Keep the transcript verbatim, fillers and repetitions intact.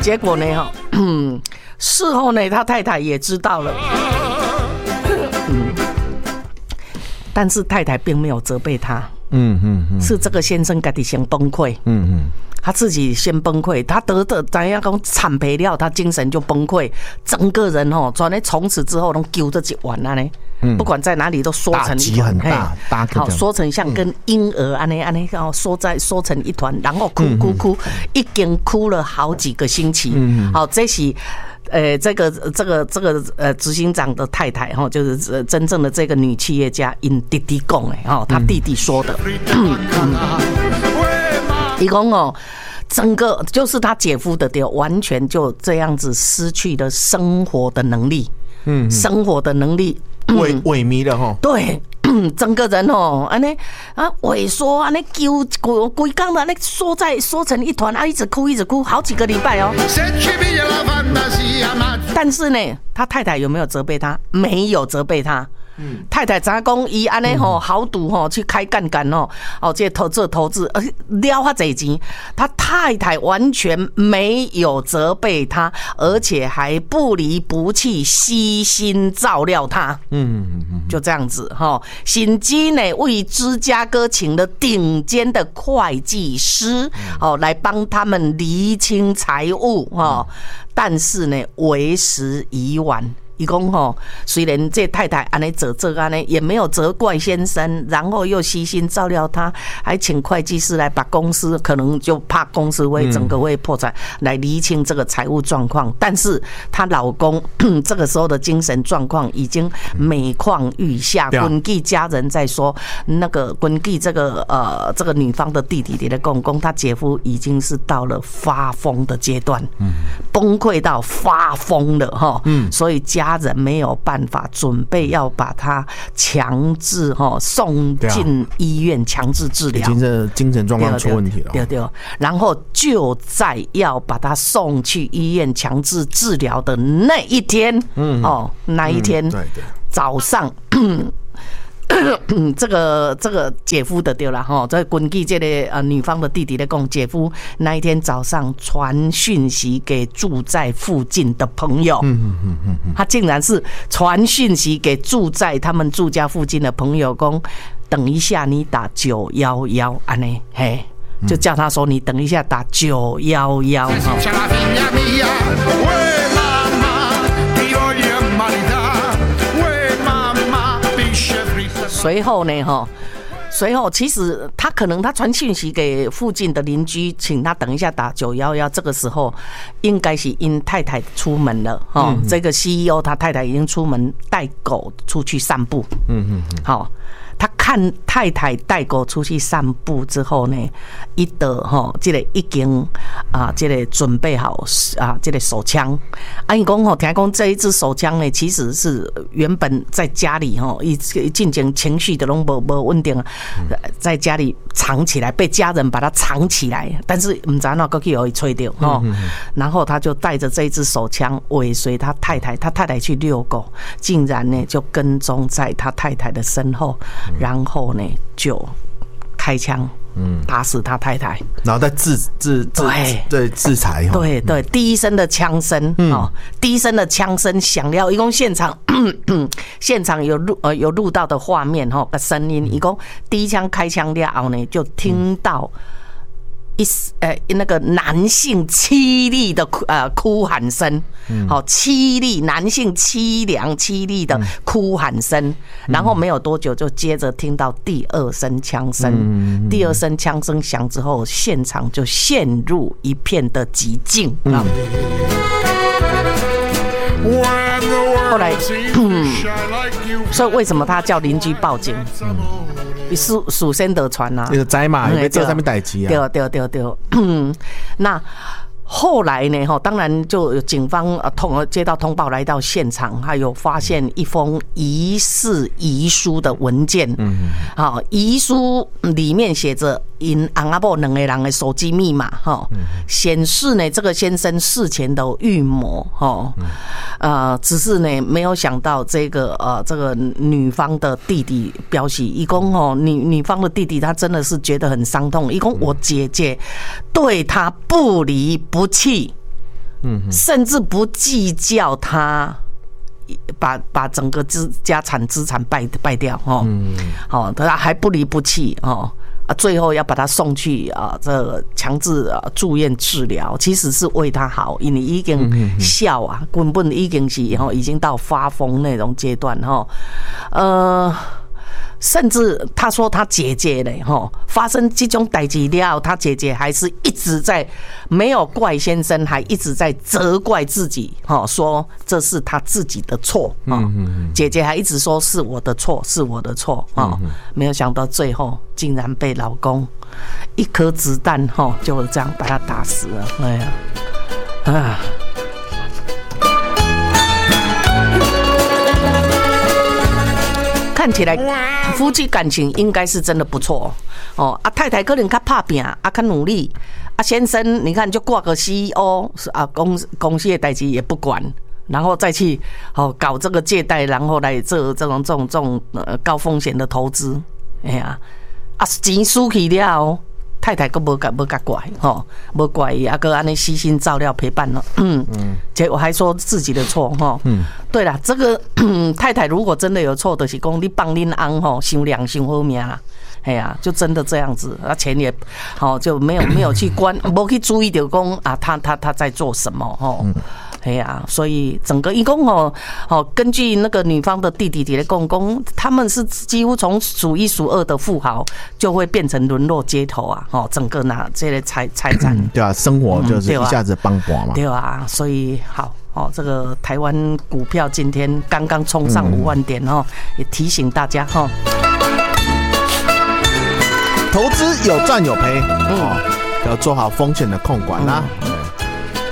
结果呢，哈，事后呢，他太太也知道了，嗯，但是太太并没有责备他，嗯嗯嗯，是这个先生自己先崩溃，嗯嗯。他自己先崩溃，他得的怎样讲惨赔了，他精神就崩溃，整个人哦，转来从此之后都揪着一碗啊呢，不管在哪里都缩成一团，好缩成像跟婴儿安尼安尼哦，缩在缩成一团，然后哭哭哭，已经哭了好几个星期。好，这是。呃，这个这个这个呃，执行长的太太哈，就是真正的这个女企业家，因弟弟讲的哈，他弟弟说的。一共哦，整个就是他姐夫的爹，完全就这样子失去了生活的能力，嗯，生活的能力萎萎靡了哈。 对。整个人哦，安尼啊萎缩，安尼揪规工的，安尼缩在缩成一团啊，一直哭一直哭，好几个礼拜哦。但是呢，他太太有没有责备他？没有责备他。嗯、太太咋讲？伊安尼吼豪赌吼去开干干哦，哦这投这投资，呃撩他这钱，他太太完全没有责备他，而且还不离不弃，悉心照料他。嗯嗯嗯，就这样子哈。甚至呢，为芝加哥请了顶尖的会计师哦来帮他们厘清财务哦，但是呢，为时已晚。伊讲吼，虽然这太太安尼做做安尼，也没有责怪先生，然后又悉心照料他，还请会计师来把公司可能就怕公司会整个会破产，来厘清这个财务状况。但是她老公这个时候的精神状况已经每况愈下。根据家人在说，那个根据这个呃这个女方的弟弟的公公，他姐夫已经是到了发疯的阶段，崩溃到发疯了哈。所以家。家人没有办法，准备要把他强制哈送进医院强制治疗， 已经是精神状况出问题了。 对对，然后就在要把他送去医院强制治疗的那一天，嗯哦，那一天早上。这个这个姐夫的对了哈，这根据这个呃女方的弟弟的讲，姐夫那一天早上传讯息给住在附近的朋友，嗯嗯嗯嗯，他竟然是传讯息给住在他们住家附近的朋友，讲等一下你打九一一，安尼嘿，就叫他说你等一下打九一一哈。随后呢，哈，随后其实他可能他传讯息给附近的邻居，请他等一下打九一一。这个时候应该是因太太出门了，哈，这个 C E O 他太太已经出门带狗出去散步，嗯嗯，好。他看太太带狗出去散步之后呢，一的哈，这个已经啊，这个准备好啊，这个手枪。啊，伊讲吼，听讲这一支手枪呢，其实是原本在家里哈，一进行情绪的拢无无稳定，在家里藏起来，被家人把它藏起来，但是唔知哪个去有吹掉哈。然后他就带着这一支手枪尾随他太太，他太太去遛狗，竟然呢就跟踪在他太太的身后。然后呢，就开枪，打死他太太， 然后再自自自对制裁， 对对，第一声的枪声，哦，第一声的枪声响了，一共现场现场有录呃有录到的画面哈的声音，一共第一枪开枪了后呢，就听到。一呃那个男性凄厉的呃哭喊声，好凄厉男性凄凉凄厉的哭喊声，然后没有多久就接着听到第二声枪声，第二声枪声响之后，现场就陷入一片的寂静。嗯后来，嗯，所以为什么他叫邻居报警？属属先得传呐， 那个灾嘛，有做上面代志啊。 对对对对，那后来呢？哈，当然就警方呃通接到通报来到现场，还有发现一封疑似遗书的文件。嗯，好，遗书里面写着因翁仔某两个人的手机密码，哈，显示呢这个先生事前的预谋，哈，呃，只是呢没有想到这个呃这个女方的弟弟表示，一共哦女女方的弟弟他真的是觉得很伤痛，一共我姐姐对他不离不弃。 嗯，甚至不计较他。把把整个资家产资产败败掉哦，嗯，好，他还不离不弃哦，啊，最后要把他送去啊，这强制啊住院治疗，其实是为他好，因为已经笑啊，根本已经是哈，已经到发疯那种阶段哈，呃。甚至他说他姐姐嘞，哈，发生这种代志了，他姐姐还是一直在没有怪先生，还一直在责怪自己，哈，说这是他自己的错，啊，姐姐还一直说是我的错，是我的错，啊，没有想到最后竟然被老公一颗子弹，哈，就这样把他打死了，哎呀，啊。看起来夫妻感情应该是真的不错哦。啊，太太可能较打拼，啊，较努力。啊，先生，你看就挂个 C E O 啊，公公司的代志也不管，然后再去哦搞这个借贷，然后来做这种这种这种呃高风险的投资。哎呀，啊钱输去了。太太都无甲无甲怪吼，无怪伊，啊个安尼悉心照料陪伴了，嗯嗯，结果还说自己的错吼，嗯，对啦，这个太太如果真的有错，就是讲你帮恁翁吼伤良伤好命啦，哎呀，就真的这样子，啊钱也好就没有没有去关，无去注意到讲啊他他他在做什么吼。哎呀，所以整个一共哦，哦，根据那个女方的弟弟姐的公公，他们是几乎从数一数二的富豪，就会变成沦落街头啊！哦，整个拿这些财财产， 对啊，生活就是一下子崩垮嘛， 对啊，所以好哦，这个台湾股票今天刚刚冲上五万点哦，也提醒大家哈， 投资有赚有赔，嗯，要做好风险的控管啦。